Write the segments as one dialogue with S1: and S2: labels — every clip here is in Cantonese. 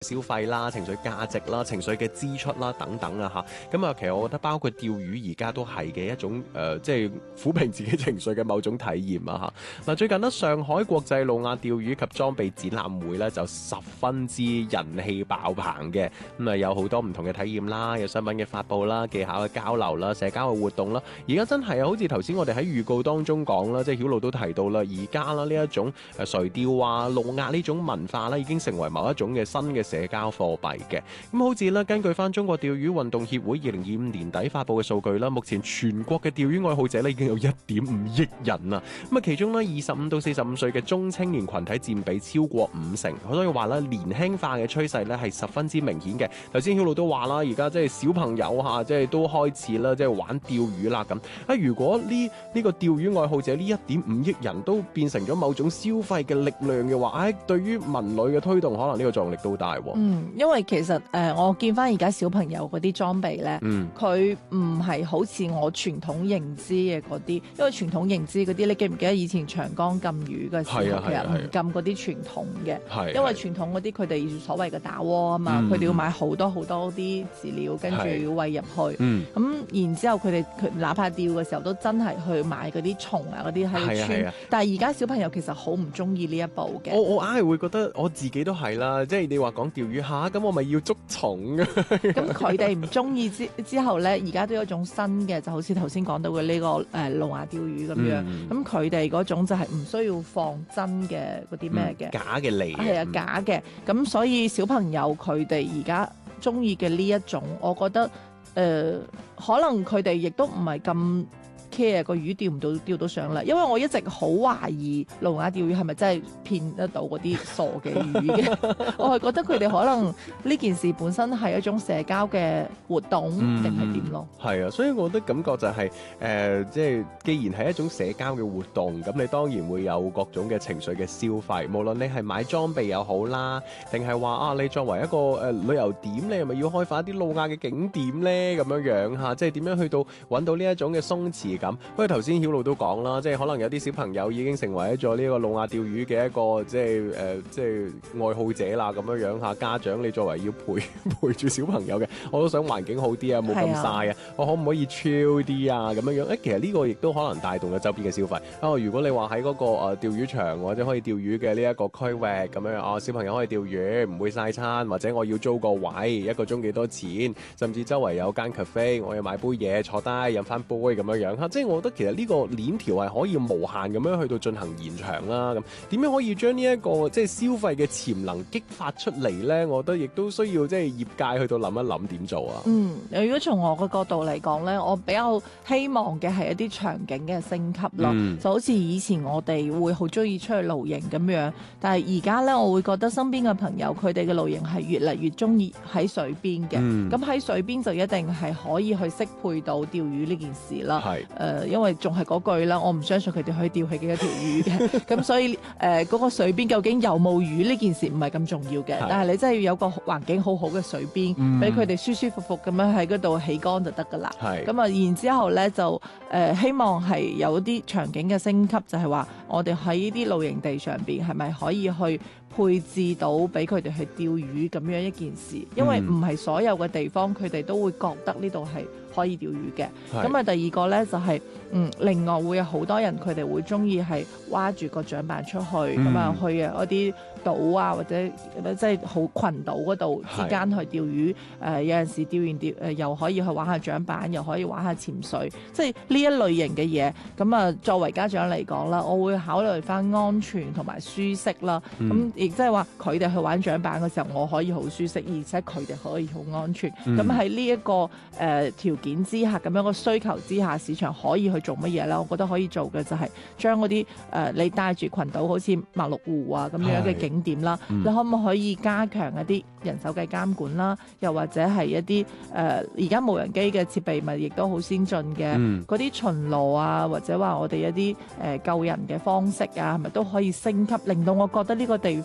S1: 消費啦、情緒價值啦、情緒嘅支出啦等等啊嚇，咁啊其實我覺得包括釣魚而家都係嘅一種即係撫平自己情緒嘅某種體驗啊嚇。嗱，最近呢，上海國際路亞釣魚及裝備展覽會咧就十分之人氣爆棚嘅，咁啊有好多唔同嘅體驗啦，有商品嘅發布啦、技巧嘅交流啦、社交嘅活動啦。而家真係啊，好似頭先我哋喺預告當中講啦，即係曉露都提到啦，而家啦呢一種垂釣啊、路亞呢種文化啦，已經成為某一種嘅新嘅社交貨幣嘅。咁好似咧，根據翻中國釣魚運動協會2025年底發布嘅數據啦，目前全國嘅釣魚愛好者咧已經有1.5億人啦。咁啊，其中咧25到45歲嘅中青年群體佔比超過50%，所以話咧年輕化嘅趨勢咧係十分之明顯嘅。頭先曉露都話啦，而家即係小朋友嚇，即係都開始啦，即係玩釣魚啦咁。啊，如果呢個釣魚愛好者呢1.5億人都變成咗某種消費嘅力量嘅話，對於文旅嘅推動，可能呢個作用力都大喎。
S2: 因為其實我見翻而家小朋友嗰啲裝備咧，佢唔係好似我傳統認知嘅嗰啲，因為傳統認知嗰啲，你記唔記得以前長江禁魚嘅時候，其實唔禁嗰啲傳統嘅，因為傳統嗰啲佢哋所謂嘅打窩啊嘛，佢哋要買好多好多啲飼料，跟住要餵入去，咁然之後佢哪怕釣嘅時候都真係去買嗰啲蟲啊嗰啲喺度穿，但係而家小朋友其實好唔中意呢一步嘅。
S1: 我硬係會覺得我自己都係啦，即係你話講釣魚下，咁我咪要捉蟲嘅。
S2: 咁佢哋唔中意之後咧，而家都有一種新嘅，就好似頭先講到嘅呢個路亞釣魚咁樣。咁佢哋嗰種就係唔需要放真嘅嗰啲咩嘅
S1: 假嘅嚟，
S2: 係啊假嘅。咁所以小朋友佢哋而家中意嘅呢一種，我覺得可能佢哋亦都唔係咁care 個魚釣到上嚟，因為我一直好懷疑路亞釣魚係咪真係騙得到嗰啲傻嘅魚嘅。我係覺得佢哋可能呢件事本身係一種社交嘅活動定係點咯。
S1: 係啊，所以我覺得感覺就係即係既然係一種社交嘅活動，咁你當然會有各種嘅情緒嘅消費，無論你係買裝備又好啦，定係話你作為一個旅遊點，你係咪要開發一啲路亞嘅景點咧？咁樣嚇，即係點樣去到揾到呢一種嘅鬆弛感？不過頭先曉露都講啦，即係可能有啲小朋友已經成為咗呢個路亞釣魚嘅一個即係愛好者啦，咁樣嚇。家長你作為要陪住小朋友嘅，我都想環境好啲啊，冇咁曬啊，我可唔可以 chill 啲啊？咁樣其實呢個亦都可能帶動咗周邊嘅消費。如果你話喺嗰個釣魚場或者可以釣魚嘅呢一個區域咁樣小朋友可以釣魚，唔會曬餐，或者我要租個位，1個鐘幾多錢，甚至周圍有間 cafe，我要買杯嘢坐低飲翻杯咁樣嚇。即係我覺得其實呢個鏈條係可以無限咁樣去到進行延長啦。咁點樣可以將呢一個即係消費嘅潛能激發出嚟咧？我覺得亦都需要即係業界去到諗一諗點做啊。
S2: 如果從我嘅角度嚟講咧，我比較希望嘅係一啲場景嘅升級咯。就好似以前我哋會好中意出去露營咁樣，但係而家咧我會覺得身邊嘅朋友佢哋嘅露營係越嚟越中意喺水邊嘅。咁喺水邊就一定係可以去適配到釣魚呢件事啦。因為仲係嗰句啦，我唔相信佢哋可以釣起幾多條魚嘅。咁所以嗰個水邊究竟有冇魚呢件事唔係咁重要嘅，但係你真係要有個環境好好嘅水邊，俾佢哋舒舒服服咁樣喺嗰度起竿就得噶啦。咁啊，然之後咧就希望係有啲場景嘅升級，就係話我哋喺呢啲露營地上邊係咪可以去配置到俾佢哋去釣魚咁樣一件事？因為唔係所有嘅地方佢哋都會覺得呢度係可以釣魚嘅。咁啊，第二個咧就係另外會有好多人佢哋會中意係挖住個槳板出去，咁啊去嗰啲島啊或者即係好群島嗰度之間去釣魚。有陣時釣完又可以去玩下槳板，又可以玩下潛水，即係呢一類型嘅嘢。咁啊，作為家長嚟講啦，我會考慮翻安全同埋舒適啦。咁亦即係話佢哋去玩槳板嘅時候，我可以好舒適，而且佢哋可以好安全。咁喺呢一個條件之下，咁樣個需求之下，市場可以去做乜嘢咧？我覺得可以做嘅就係將嗰啲你帶住群島，好似馬鹿湖啊咁樣嘅景點啦，你可唔可以加強一啲人手嘅監管啦？又或者係一啲而家無人機嘅設備咪亦都好先進嘅，嗰啲巡邏啊，或者話我哋一啲救人嘅方式啊，係咪都可以升級，令到我覺得呢個地方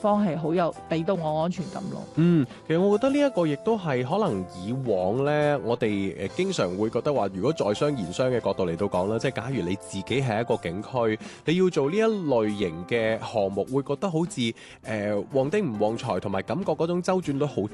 S2: 方係好有俾到我安全感咯。
S1: 其實我覺得呢一個亦都係可能以往呢，我哋經常會覺得話，如果在商言商嘅角度嚟到講啦，即係假如你自己係一個景區，你要做呢一類型嘅項目，會覺得好似旺丁唔旺財，同埋感覺嗰種周轉率好